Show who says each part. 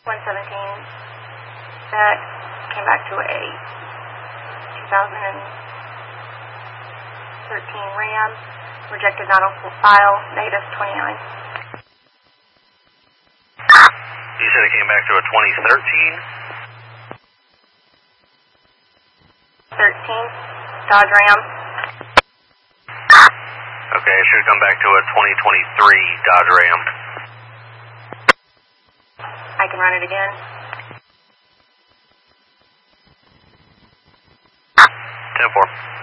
Speaker 1: 117. That came back to a 2013 Ram. Rejected not on full file. Negative 29.
Speaker 2: You said it came back to a 2013?
Speaker 1: 13. Dodge Ram.
Speaker 2: Okay, it should come back to a 2023 Dodge Ram.
Speaker 1: I can run it again.
Speaker 2: 10-4.